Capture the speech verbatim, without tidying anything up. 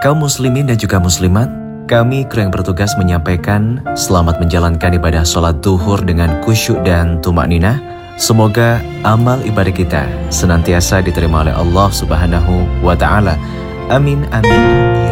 Kaum muslimin dan juga muslimat, kami kru yang bertugas menyampaikan selamat menjalankan ibadah sholat duhur dengan khusyuk dan tumak ninah. Semoga amal ibadah kita senantiasa diterima oleh Allah Subhanahu wa Ta'ala. Amin, amin.